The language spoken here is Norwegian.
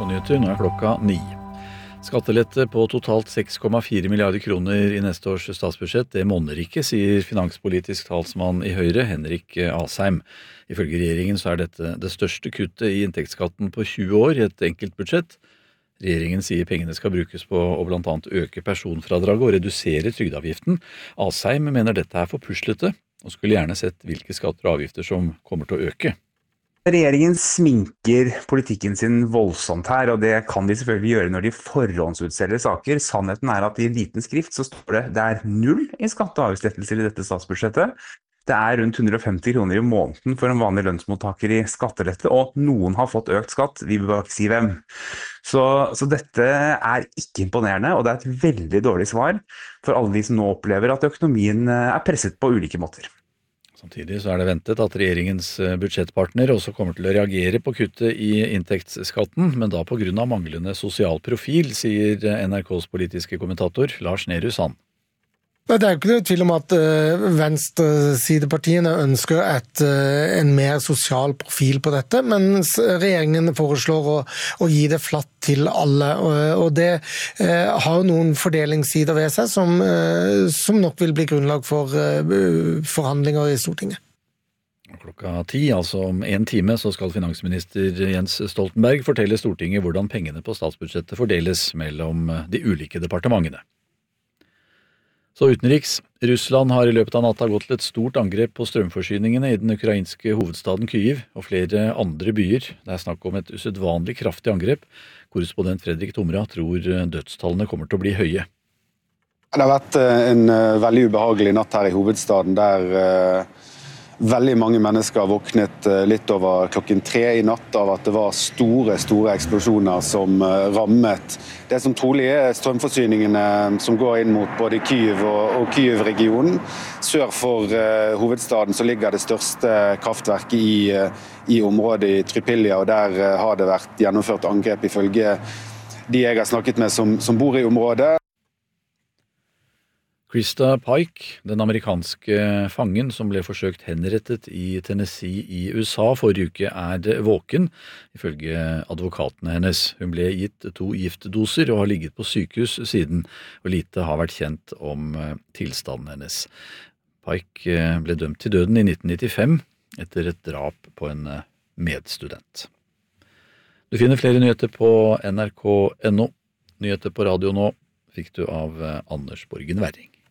NRK-nyheter, nå klokka 9. Skattelette på totalt 6,4 milliarder kroner i neste års statsbudsjett, det monner ikke, sier finanspolitisk talsmann i Høyre, Henrik Asheim. Ifølge regjeringen så dette det største kuttet i inntektsskatten på 20 år i et enkelt budsjett. Regjeringen sier pengene skal brukes på å blant annet øke personfradraget og redusere trygdeavgiften. Asheim mener dette for puslete, og skulle gjerne sett hvilke skatter og avgifter som kommer til å øke. Regjeringen sminker politikken sin voldsomt her, og det kan de selvfølgelig gjøre når de forhåndsutselger saker. Sannheten at i liten skrift så står det null i skatte- og avgiftslettelser i dette statsbudsjettet. Det rundt 150 kroner i måneden for en vanlig lønnsmottaker i skattelette, og noen har fått økt skatt, vi vil bare ikke si hvem. Så dette ikke imponerende, og det et veldig dårlig svar for alle de som nå opplever at økonomien presset på ulike måter. Samtidig så det ventet at regjeringens budsjettpartner også kommer til å reagere på kuttet i inntektsskatten, men da på grunn av manglende sosial profil, sier NRKs politiske kommentator Lars Nehru Sand. Det jo ikke noe tvil om at venstresidepartiene ønsker en mer sosial profil på dette, mens regjeringen foreslår å gi det flatt til alle. Og det har noen fordelingssider ved seg som nok vil bli grunnlag for forhandlinger i Stortinget. Klokka 10, altså om 1 time, så skal finansminister Jens Stoltenberg fortelle Stortinget hvordan pengene på statsbudsjettet fordeles mellom de ulike departementene. Så utenriks. Russland har i løpet av natta gått til et stort angrep på strømforsyningene i den ukrainske hovedstaden Kyiv og flere andre byer. Det snakk om et usedvanlig kraftig angrep. Korrespondent Fredrik Tomra tror dødstallene kommer til å bli høye. Det har vært en veldig ubehagelig natt her i hovedstaden, der veldig mange mennesker har våknet litt over klokken 3 i natt av at det var store eksplosjoner som rammet det som trolig strømforsyningene som går inn mot både Kyiv og Kyiv-regionen. Sør for hovedstaden så ligger det største kraftverket i området i Trypilja, og der har det vært gjennomført angrep ifølge de jeg har snakket med som bor i området. Krista Pike, den amerikanske fangen som ble forsøkt henrettet i Tennessee i USA forrige uke, våken, ifølge advokatene hennes. Hun ble gitt 2 giftdoser og har ligget på sykehus siden, og lite har vært kjent om tilstanden hennes. Pike ble dømt til døden i 1995 etter et drap på en medstudent. Du finner flere nyheter på nrk.no. Nyheter på radio nå fikk du av Anders Borgen Werring.